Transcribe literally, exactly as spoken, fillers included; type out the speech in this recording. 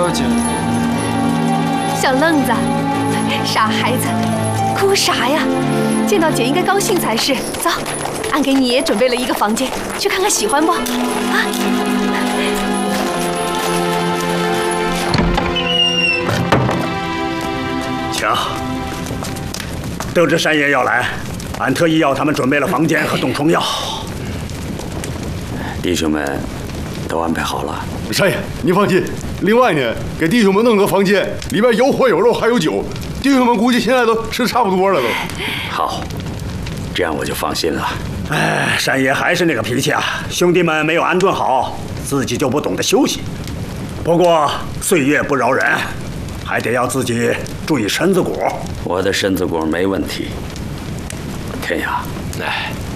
啊，姐。 小愣子，傻孩子，哭啥呀？见到姐应该高兴才是。走，俺给你也准备了一个房间，去看看喜欢不？啊！ 请。得知山爷要来，俺特意要他们准备了房间和冻疮药。 弟兄们都安排好了。 山爷，你放心。另外呢，给弟兄们弄个房间，里边有火有肉还有酒，弟兄们估计现在都吃差不多了都。 好，这样我就放心了。 哎，山爷还是那个脾气啊！兄弟们没有安顿好，自己就不懂得休息。不过岁月不饶人，还得要自己注意身子骨。 我的身子骨没问题。天涯， 哎，